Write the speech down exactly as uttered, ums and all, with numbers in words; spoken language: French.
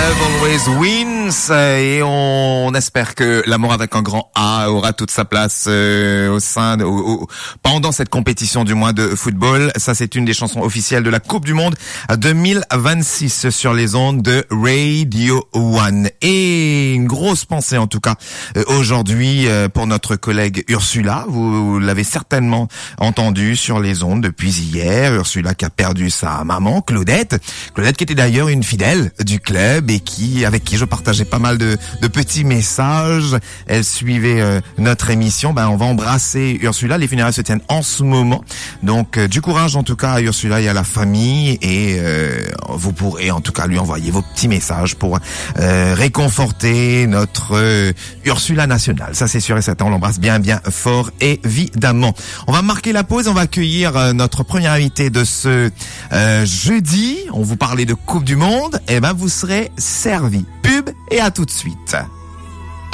Love Always Wins, et on espère que l'amour avec un grand A aura toute sa place euh, au sein de, au, au, pendant cette compétition du moins de football. Ça, c'est une des chansons officielles de la Coupe du Monde deux mille vingt-six sur les ondes de Radio One. Et une grosse pensée en tout cas euh, aujourd'hui euh, pour notre collègue Ursula. Vous, vous l'avez certainement entendu sur les ondes depuis hier. Ursula qui a perdu sa maman Claudette. Claudette qui était d'ailleurs une fidèle du club et qui, avec qui je partageais pas mal de, de petits messages. Elle suivait euh, notre émission. Ben, on va embrasser Ursula. Les funérailles se tiennent en ce moment. Donc, euh, du courage en tout cas à Ursula et à la famille. Et euh, vous pourrez en tout cas lui envoyer vos petits messages pour euh, réconforter notre euh, Ursula nationale. Ça, c'est sûr et certain. On l'embrasse bien, bien fort, évidemment. On va marquer la pause. On va accueillir euh, notre premier invité de ce euh, jeudi. On vous parlait de Coupe du Monde. Eh ben, vous serez servi. Pub et à tout de suite.